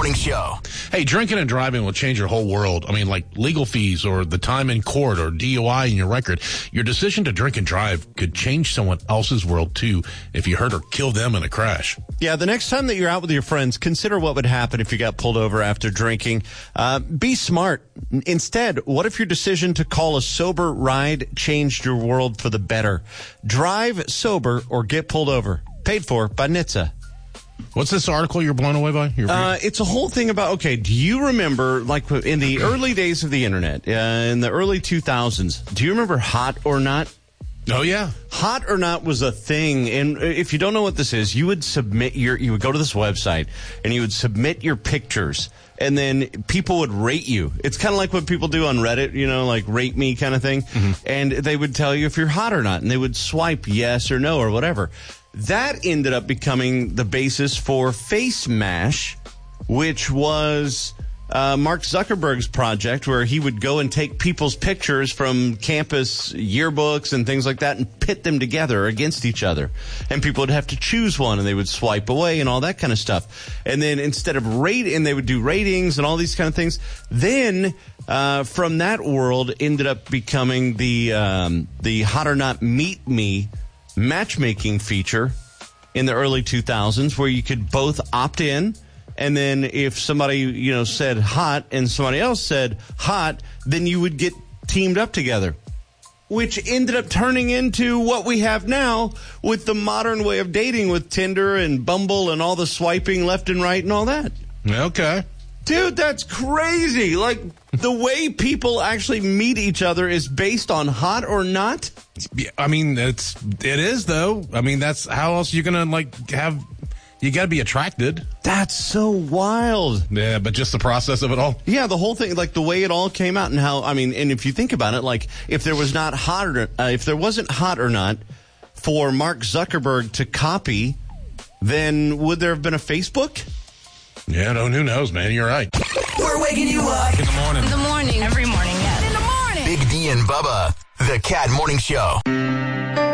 Morning Show. Hey, drinking and driving will change your whole world. I mean, like legal fees or the time in court or DUI in your record. Your decision to drink and drive could change someone else's world, too, if you hurt or kill them in a crash. Yeah, the next time that you're out with your friends, consider what would happen if you got pulled over after drinking. Be smart. Instead, what if your decision to call a sober ride changed your world for the better? Drive sober or get pulled over. Paid for by NHTSA. What's this article you're blown away by? It's a whole thing about, okay, do you remember, like in the early days of the internet, in the early 2000s, do you remember Hot or Not? Oh, yeah. Hot or Not was a thing, and if you don't know what this is, you would you would go to this website, and you would submit your pictures, and then people would rate you. It's kind of like what people do on Reddit, you know, like rate me kind of thing, and they would tell you if you're hot or not, and they would swipe yes or no or whatever. That ended up becoming the basis for Face Mash, which was Mark Zuckerberg's project, where he would go and take people's pictures from campus yearbooks and things like that and pit them together against each other. And people would have to choose one, and they would swipe away and all that kind of stuff. And then instead of they would do ratings and all these kind of things. Then from that world ended up becoming the Hot or Not Meet Me matchmaking feature in the early 2000s, where you could both opt in, and then if somebody, said hot and somebody else said hot, then you would get teamed up together, which ended up turning into what we have now with the modern way of dating with Tinder and Bumble and all the swiping left and right and all that. Okay. Dude, that's crazy. Like, the way people actually meet each other is based on hot or not? I mean, it is, though. I mean, that's how else you're going to, you got to be attracted. That's so wild. Yeah, but just the process of it all. Yeah, the whole thing, like the way it all came out and how, and if you think about it, like, if there wasn't hot or not for Mark Zuckerberg to copy, then would there have been a Facebook? Yeah, no, who knows, man? You're right. We're waking you up. In the morning. In the morning. Every morning, yes. In the morning. Big D and Bubba, the Cat Morning Show.